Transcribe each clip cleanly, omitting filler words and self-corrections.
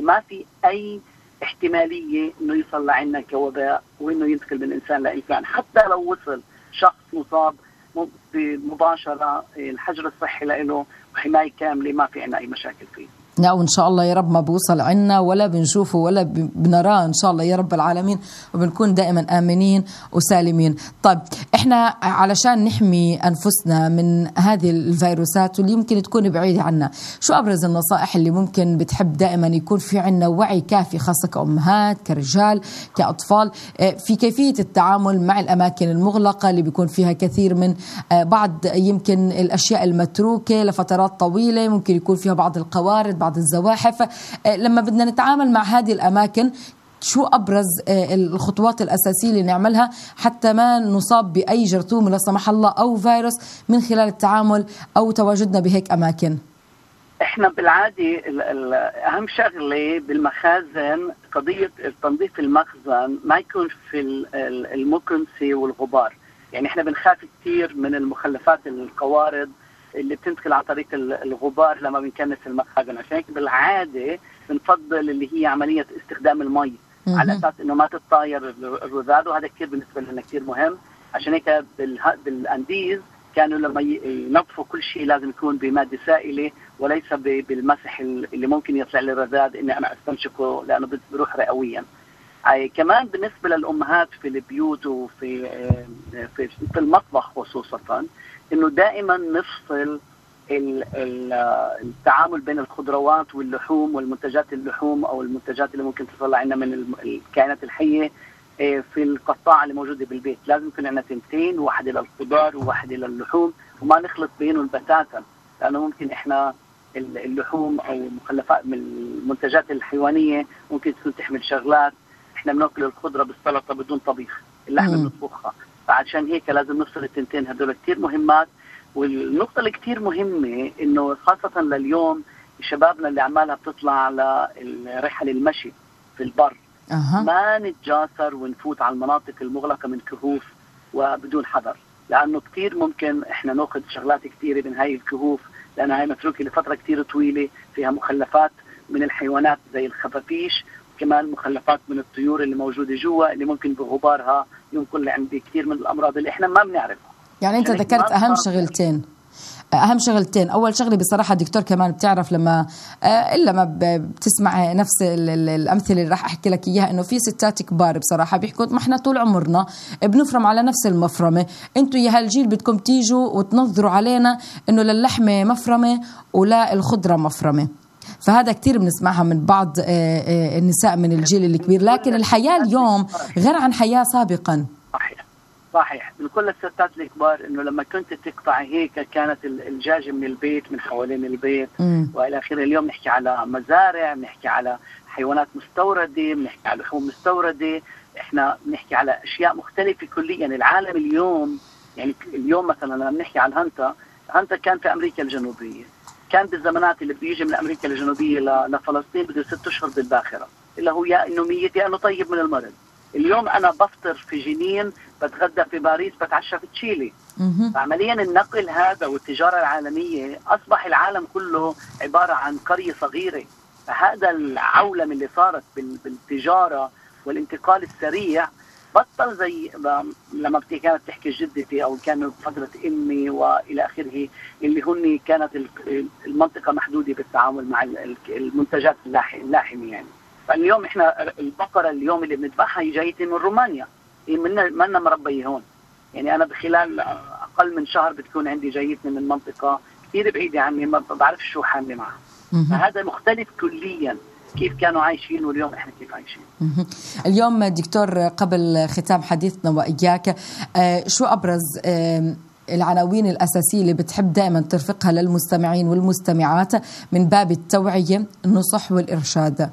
وما في أي احتمالية إنه يوصل لعنا كوباء وإنه ينتقل من إنسان لإنسان. حتى لو وصل شخص مصاب مباشرة الحجر الصحي له وحماية كاملة، ما في عنا أي مشاكل فيه. لا، وإن شاء الله يا رب ما بوصل عنا ولا بنشوفه ولا بنراه إن شاء الله يا رب العالمين، وبنكون دائما آمنين وسالمين. طيب إحنا علشان نحمي أنفسنا من هذه الفيروسات واللي يمكن تكون بعيدة عنا، شو أبرز النصائح اللي ممكن بتحب دائما يكون في عنا وعي كافي، خاصة كأمهات كرجال كأطفال، في كيفية التعامل مع الأماكن المغلقة اللي بيكون فيها كثير من بعض يمكن الأشياء المتروكة لفترات طويلة، ممكن يكون فيها بعض القوارض بعض الزواحف. لما بدنا نتعامل مع هذه الأماكن، شو أبرز الخطوات الأساسية اللي نعملها حتى ما نصاب بأي جرثومة لا سمح الله أو فيروس من خلال التعامل أو تواجدنا بهيك أماكن؟ احنا بالعادة أهم شغلة بالمخازن قضية تنظيف المخزن، ما يكون في المكنسة والغبار. يعني احنا بنخاف كثير من المخلفات القوارض اللي بتنتقل عن طريق الغبار لما بنكنس المخازن. عشان هيك بالعادة بنفضل اللي هي عملية استخدام المي على أساس إنه ما تتطاير الرذاذ، وهذا كثير بالنسبة لنا كثير مهم. عشان هيك بالأنديز كانوا لما ينظفوا كل شيء لازم يكون بمادة سائلة وليس بالمسح اللي ممكن يطلع لي الرذاذ إني أنا أستنشقه لأنه بروح رئويا. كمان بالنسبة للأمهات في البيوت وفي في المطبخ خصوصا، إنه دائما نفصل التعامل بين الخضروات واللحوم والمنتجات اللحوم أو المنتجات اللي ممكن تصل عنا من الكائنات الحية في القطاعة اللي موجودة بالبيت. لازم يكون عندنا تنتين، واحدة للخضار وواحدة للحوم، وما نخلط بينهم بتاتا، لأنه ممكن إحنا اللحوم أو المخلفات من المنتجات الحيوانية ممكن تكون تحمل شغلات. إحنا بناكل الخضرة بالسلطة بدون طبيخ، اللحمة بنطبخها، فعشان هيك لازم نفصل التنتين هذول كتير مهمات. والنقطة اللي كتير مهمة إنه خاصة لليوم شبابنا اللي عمالها بتطلع على رحل المشي في البر، ما نتجاسر ونفوت على المناطق المغلقة من كهوف وبدون حذر، لأنه كتير ممكن إحنا نأخذ شغلات كتيرة من هاي الكهوف، لأنها هاي متروكة لفترة كتير طويلة، فيها مخلفات من الحيوانات زي الخفافيش، كمان مخلفات من الطيور اللي موجودة جوا اللي ممكن بغبارها ينقل عندي كتير من الأمراض اللي إحنا ما بنعرفها. يعني أنت ذكرت أهم شغلتين. أول شغلة بصراحة دكتور كمان بتعرف لما إلا ما بتسمع نفس الأمثلة اللي راح أحكي لك إياها، إنه في ستات كبار بصراحة بيحكوا ما إحنا طول عمرنا بنفرم على نفس المفرمة، أنتوا يا هالجيل بدكم تيجوا وتنظروا علينا إنه للحمة مفرمة ولا الخضرة مفرمة. فهذا كتير بنسمعها من بعض النساء من الجيل الكبير، لكن الحياة اليوم غير عن حياة سابقا. صحيح من كل الستات الكبار انه لما كنت تقطع هيك كانت الدجاج من البيت من حوالين البيت والى اخره. اليوم نحكي على مزارع، بنحكي على حيوانات مستورده، بنحكي على لحوم مستورده، احنا بنحكي على اشياء مختلفه كليا. العالم اليوم يعني اليوم مثلا لما بنحكي على الهانتا كان في امريكا الجنوبيه، كان بالزمانات اللي بيجي من امريكا الجنوبيه لفلسطين بده 6 أشهر بالباخره، اللي هو يا انه ميت يا انه طيب من المرض. اليوم أنا بفطر في جنين، بتغدى في باريس، بتعشى في تشيلي. فعمليا النقل هذا والتجارة العالمية أصبح العالم كله عبارة عن قرية صغيرة. فهذا العولمة اللي صارت بالتجارة والانتقال السريع بطل زي لما كانت تحكي جدتي أو كانوا فترة أمي وإلى آخره، اللي هن كانت المنطقة محدودة بالتعامل مع المنتجات اللاحمة. يعني فاليوم احنا البقرة اليوم اللي بنذبحها جاية من رومانيا، منا مربية هون. يعني انا بخلال اقل من شهر بتكون عندي جاية من المنطقة كثير بعيدة عني، ما بعرف شو حاملة معها. فهذا مختلف كليا كيف كانوا عايشين واليوم احنا كيف عايشين. اليوم دكتور قبل ختام حديثنا وإياك، شو أبرز العناوين الأساسية اللي بتحب دائما ترفقها للمستمعين والمستمعات من باب التوعية، النصح والإرشاد؟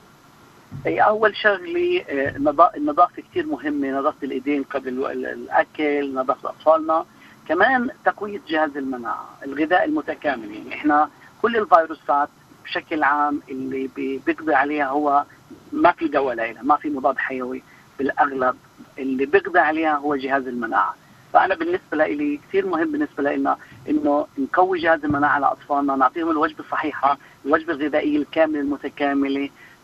أول شغلة النظافة كتير مهمة، نظافة الإيدين قبل الأكل، نظافة أطفالنا، كمان تقوية جهاز المناعة، الغذاء المتكامل. يعني إحنا كل الفيروسات بشكل عام اللي بيقضي عليها هو ما في دواء لها، ما في مضاد حيوي، بالأغلب اللي بيقضي عليها هو جهاز المناعة. فأنا بالنسبة لي كثير مهم بالنسبة لنا إنه نقوي جهاز المناعة لأطفالنا، نعطيهم الوجبة الصحيحة، الوجبة الغذائية الكاملة المتكاملة،